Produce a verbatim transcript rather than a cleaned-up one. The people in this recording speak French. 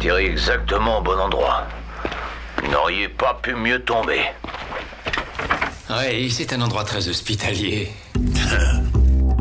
atterri exactement au bon endroit. Vous n'auriez pas pu mieux tomber. Oui, c'est un endroit très hospitalier.